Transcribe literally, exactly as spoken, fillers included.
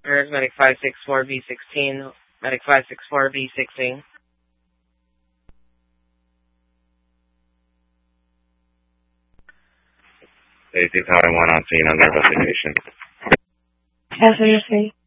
Here's Medic five six four B sixteen, Medic five six four B sixteen. eighty Tower one on scene under investigation. Yes, what you're saying.